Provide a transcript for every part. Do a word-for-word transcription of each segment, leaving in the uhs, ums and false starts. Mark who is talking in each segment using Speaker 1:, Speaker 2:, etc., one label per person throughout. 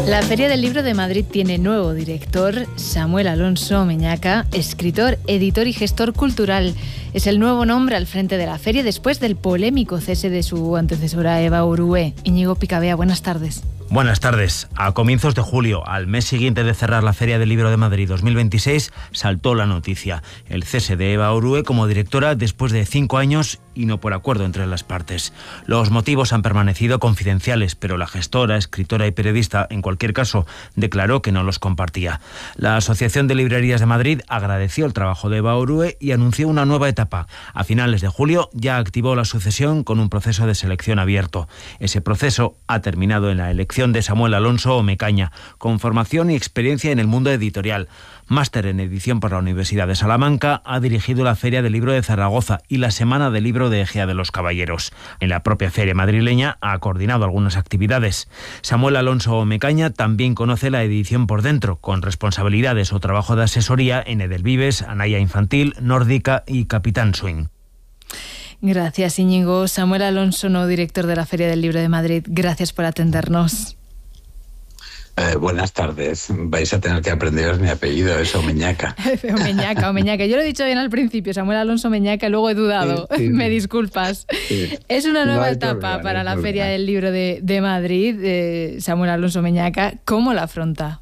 Speaker 1: La Feria del Libro de Madrid tiene nuevo director, Samuel Alonso Meñaca, escritor, editor y gestor cultural. Es el nuevo nombre al frente de la feria después del polémico cese de su antecesora Eva Orue. Íñigo Picabea, buenas tardes.
Speaker 2: Buenas tardes. A comienzos de julio, al mes siguiente de cerrar la Feria del Libro de Madrid dos mil veintiséis, saltó la noticia: el cese de Eva Orue como directora después de cinco años y no por acuerdo entre las partes. Los motivos han permanecido confidenciales, pero la gestora, escritora y periodista, en cualquier caso, declaró que no los compartía. La Asociación de Librerías de Madrid agradeció el trabajo de Eva Orue y anunció una nueva etapa. A finales de julio ya activó la sucesión con un proceso de selección abierto. Ese proceso ha terminado en la elección de Samuel Alonso Mecaña, con formación y experiencia en el mundo editorial. Máster en edición por la Universidad de Salamanca, ha dirigido la Feria del Libro de Zaragoza y la Semana del Libro de Ejea de los Caballeros. En la propia feria madrileña ha coordinado algunas actividades. Samuel Alonso Mecaña también conoce la edición por dentro, con responsabilidades o trabajo de asesoría en Edelvives, Anaya Infantil, Nórdica y Capitán Swing.
Speaker 1: Gracias, Íñigo. Samuel Alonso, nuevo director de la Feria del Libro de Madrid, gracias por atendernos.
Speaker 3: Eh, buenas tardes. Vais a tener que aprenderos mi apellido, es Omeñaca.
Speaker 1: Omeñaca, Omeñaca. Yo lo he dicho bien al principio, Samuel Alonso Meñaca, luego he dudado. Sí, sí, Me disculpas. Sí. Es una nueva no etapa problema, para no la problema. Feria del Libro de, de Madrid. Eh, Samuel Alonso Meñaca, ¿cómo la afronta?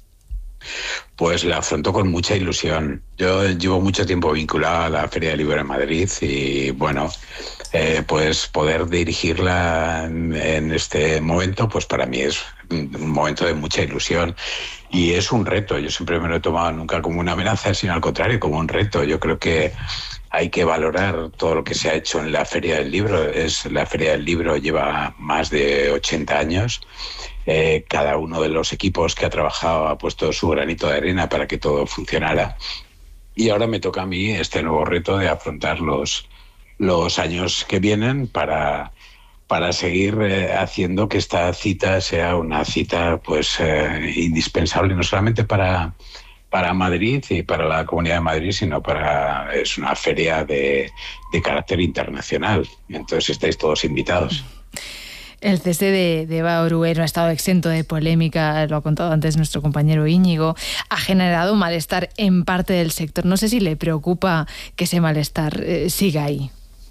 Speaker 3: Pues la afronto con mucha ilusión. Yo llevo mucho tiempo vinculado a la Feria del Libro de Madrid y, bueno, eh, pues poder dirigirla en, en este momento, pues para mí es un momento de mucha ilusión y es un reto. Yo siempre me lo he tomado nunca como una amenaza, sino al contrario, como un reto. Yo creo que hay que valorar todo lo que se ha hecho en la Feria del Libro. Es, la Feria del Libro lleva más de ochenta años. Eh, cada uno de los equipos que ha trabajado ha puesto su granito de arena para que todo funcionara. Y ahora me toca a mí este nuevo reto de afrontar los, los años que vienen para, para seguir eh, haciendo que esta cita sea una cita pues eh, indispensable, no solamente para, para Madrid y para la Comunidad de Madrid, sino para es una feria de, de carácter internacional. Entonces estáis todos invitados.
Speaker 1: El cese de, de Eva Orue no ha estado exento de polémica, lo ha contado antes nuestro compañero Íñigo. Ha generado malestar en parte del sector. No sé si le preocupa que ese malestar eh, siga ahí.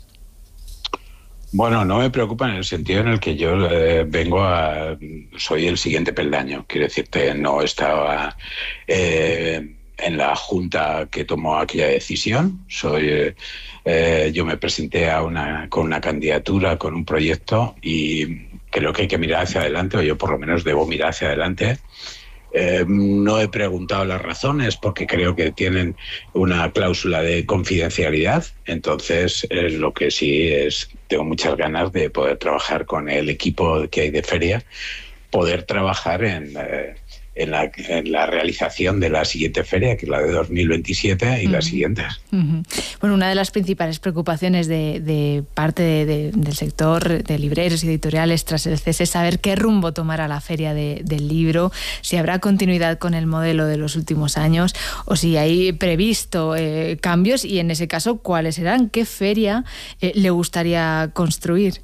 Speaker 3: Bueno, no me preocupa en el sentido en el que yo eh, vengo a... Soy el siguiente peldaño. Quiero decirte, no estaba eh, en la junta que tomó aquella decisión. Soy... Eh, Eh, yo me presenté a una, con una candidatura, con un proyecto y creo que hay que mirar hacia adelante, o yo por lo menos debo mirar hacia adelante. Eh, no he preguntado las razones porque creo que tienen una cláusula de confidencialidad, entonces eh, lo que sí es, tengo muchas ganas de poder trabajar con el equipo que hay de feria, poder trabajar en... Eh, En la, en la realización de la siguiente feria, que es la de dos mil veintisiete y uh-huh. las siguientes.
Speaker 1: Uh-huh. Bueno, una de las principales preocupaciones de, de parte de, de, del sector de libreros y editoriales tras el cese es saber qué rumbo tomará la Feria de, del Libro, si habrá continuidad con el modelo de los últimos años o si hay previsto eh, cambios y, en ese caso, cuáles serán, qué feria eh, le gustaría construir.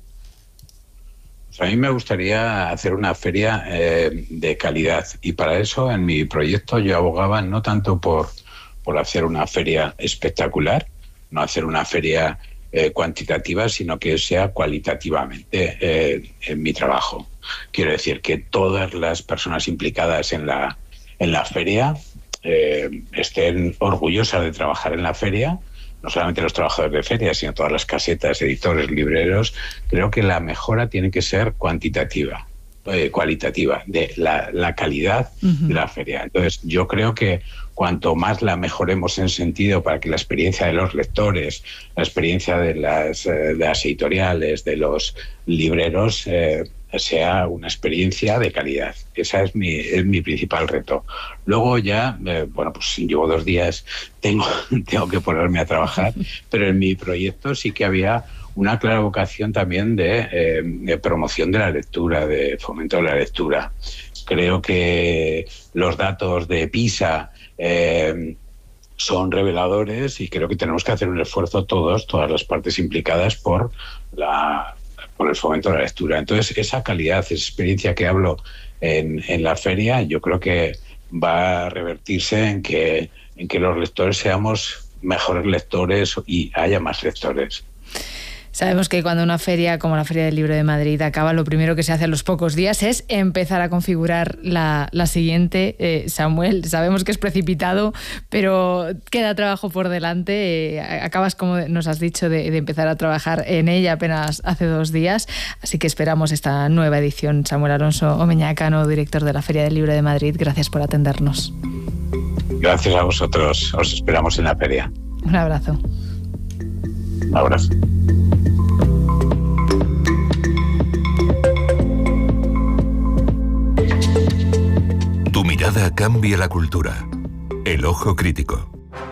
Speaker 3: A mí me gustaría hacer una feria eh, de calidad y para eso en mi proyecto yo abogaba no tanto por, por hacer una feria espectacular, no hacer una feria eh, cuantitativa, sino que sea cualitativamente eh, en mi trabajo. Quiero decir que todas las personas implicadas en la, en la feria eh, estén orgullosas de trabajar en la feria. No solamente los trabajadores de feria, sino todas las casetas, editores, libreros. Creo que la mejora tiene que ser cuantitativa, eh, cualitativa, de la, la calidad uh-huh. de la feria. Entonces, yo creo que cuanto más la mejoremos en sentido para que la experiencia de los lectores, la experiencia de las, de las editoriales, de los libreros, eh, sea una experiencia de calidad. Ese es mi, es mi principal reto. Luego ya, eh, bueno, pues llevo dos días, tengo, tengo que ponerme a trabajar, pero en mi proyecto sí que había una clara vocación también de, eh, de promoción de la lectura, de fomento de la lectura. Creo que los datos de PISA eh, son reveladores y creo que tenemos que hacer un esfuerzo todos, todas las partes implicadas por la por el fomento de la lectura. Entonces, esa calidad, esa experiencia que hablo en, en la feria, yo creo que va a revertirse en que, en que los lectores seamos mejores lectores y haya más lectores.
Speaker 1: Sabemos que cuando una feria como la Feria del Libro de Madrid acaba, lo primero que se hace a los pocos días es empezar a configurar la, la siguiente. Eh, Samuel, sabemos que es precipitado, pero queda trabajo por delante. Eh, acabas, como nos has dicho, de, de empezar a trabajar en ella apenas hace dos días, así que esperamos esta nueva edición. Samuel Alonso Omeñaca, nuevo director de la Feria del Libro de Madrid, gracias por atendernos.
Speaker 3: Gracias a vosotros, os esperamos en la feria.
Speaker 1: Un abrazo.
Speaker 3: Un abrazo.
Speaker 4: Tu mirada cambia la cultura. El ojo crítico.